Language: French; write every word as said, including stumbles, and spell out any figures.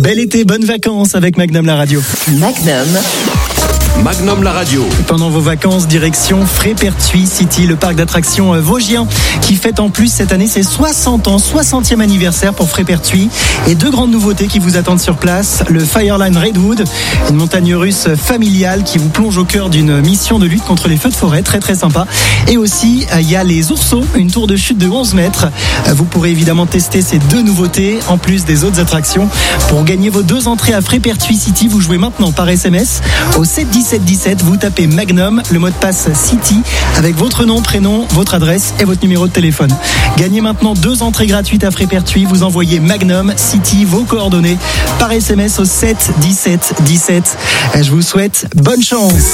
Bel été, bonnes vacances avec Magnum la radio. Magnum. Magnum la radio. Pendant vos vacances, direction Frépertuis City, le parc d'attractions vosgien, qui fête en plus cette année ses soixante ans, soixantième anniversaire pour Frépertuis. Et deux grandes nouveautés qui vous attendent sur place. Le Fireline Redwood, une montagne russe familiale qui vous plonge au cœur d'une mission de lutte contre les feux de forêt, très très sympa. Et aussi, il y a les Oursaux, une tour de chute de onze mètres. Vous pourrez évidemment tester ces deux nouveautés, en plus des autres attractions. Pour gagner vos deux entrées à Frépertuis City, vous jouez maintenant par S M S au sept dix-sept dix-sept, vous tapez Magnum, le mot de passe City, avec votre nom, prénom, votre adresse et votre numéro de téléphone. Gagnez maintenant deux entrées gratuites à Frépertuis, vous envoyez Magnum City, vos coordonnées, par S M S au sept dix-sept dix-sept. Je vous souhaite bonne chance.